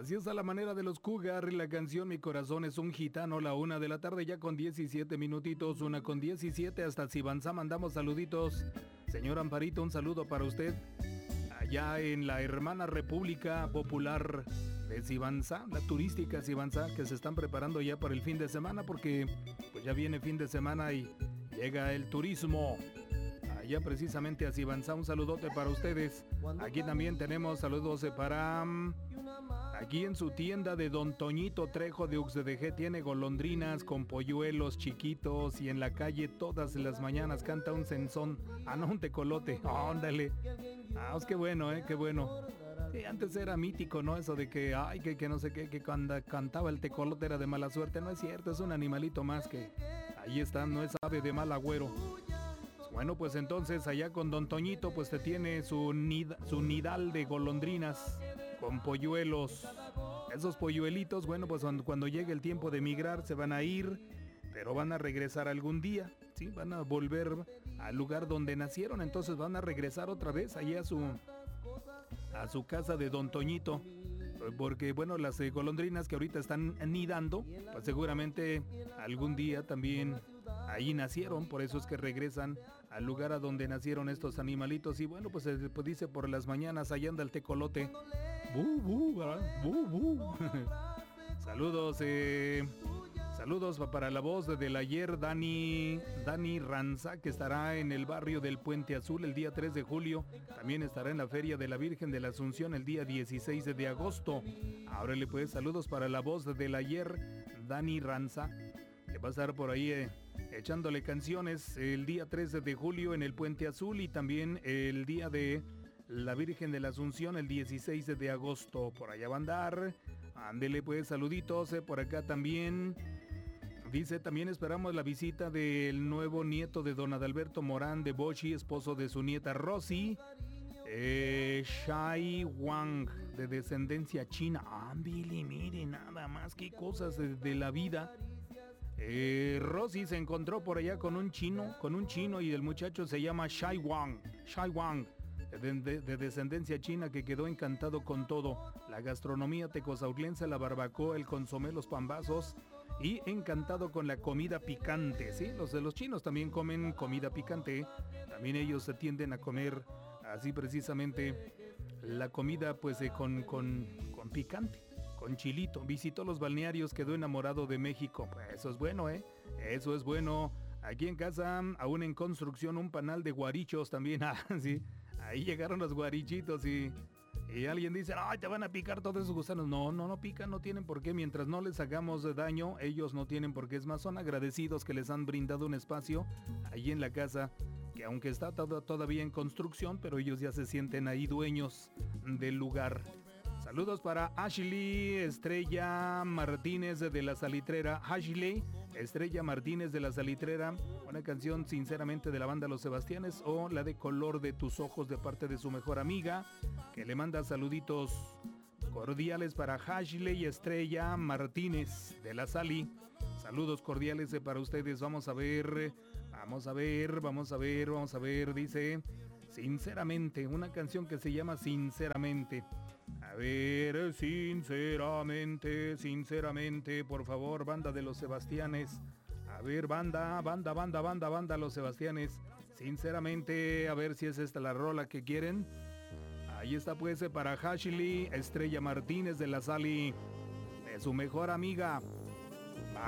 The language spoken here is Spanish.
Así es a la manera de los Cougar, la canción Mi corazón es un gitano, la 1 de la tarde ya con 17 minutitos, 1:17, hasta Sibanzá mandamos saluditos. Señor Amparito, un saludo para usted. Allá en la hermana República Popular de Sibanzá, la turística Sibanzá, que se están preparando ya para el fin de semana, porque pues ya viene fin de semana y llega el turismo. Allá precisamente a Sibanzá, un saludote para ustedes. Aquí también tenemos saludos para... Aquí en su tienda de Don Toñito Trejo de Uxedejé tiene golondrinas con polluelos chiquitos y en la calle todas las mañanas canta un cenzón, no un tecolote, ándale. Pues qué bueno, qué bueno. Sí, antes era mítico, ¿no? Eso de que, que no sé qué, que cuando cantaba el tecolote era de mala suerte. No es cierto, es un animalito más que ahí está, no es ave de mal agüero. Bueno, pues entonces allá con Don Toñito pues te tiene su nidal de golondrinas con polluelos. Esos polluelitos, bueno, pues cuando llegue el tiempo de migrar se van a ir, pero van a regresar algún día, ¿sí? Van a volver al lugar donde nacieron, entonces van a regresar otra vez allá a su casa de Don Toñito. Porque, bueno, las golondrinas que ahorita están nidando, pues seguramente algún día también ahí nacieron, por eso es que regresan al lugar a donde nacieron estos animalitos. Y bueno, pues dice por las mañanas, allá anda el tecolote. ¡Bu, bu! ¡Bu, bu! Saludos, saludos para la voz del ayer, Dani Ranza, que estará en el barrio del Puente Azul el día 3 de julio. También estará en la Feria de la Virgen de la Asunción el día 16 de agosto. Ábrele pues, saludos para la voz del ayer, Dani Ranza, que va a estar por ahí echándole canciones el día 13 de julio en el Puente Azul y también el día de la Virgen de la Asunción el 16 de agosto. Por allá va a andar. Ándele pues, saluditos por acá también. Dice, también esperamos la visita del nuevo nieto de don Adalberto Morán de Bochi, esposo de su nieta Rosy, Shai Wang, de descendencia china. Ándele, mire, nada más, qué cosas de la vida. Rosy se encontró por allá con un chino y el muchacho se llama Shai Wang, de descendencia china, que quedó encantado con todo, la gastronomía tecozautlense, la barbacoa, el consomé, los pambazos, y encantado con la comida picante, ¿sí? Los chinos también comen comida picante, también ellos se tienden a comer así precisamente la comida pues con picante, con chilito. Visitó los balnearios, quedó enamorado de México. Pues eso es bueno, eso es bueno. Aquí en casa, aún en construcción, un panal de guarichos también, sí. Ahí llegaron los guarichitos y alguien dice, ¡ay, te van a picar todos esos gusanos! No pican, no tienen por qué. Mientras no les hagamos daño, ellos no tienen por qué. Es más, son agradecidos que les han brindado un espacio ahí en la casa, que aunque está todavía en construcción, pero ellos ya se sienten ahí dueños del lugar. Saludos para Ashley Estrella Martínez de La Salitrera. Ashley Estrella Martínez de La Salitrera, una canción sinceramente de la banda Los Sebastianes, o la de Color de tus ojos, de parte de su mejor amiga, que le manda saluditos cordiales para Ashley Estrella Martínez de La Sali. Saludos cordiales para ustedes. Vamos a ver, dice Sinceramente, una canción que se llama Sinceramente. A ver, sinceramente, por favor, banda de Los Sebastianes. A ver, banda, Los Sebastianes. Sinceramente, a ver si es esta la rola que quieren. Ahí está pues para Ashley Estrella Martínez de La Sali, de su mejor amiga.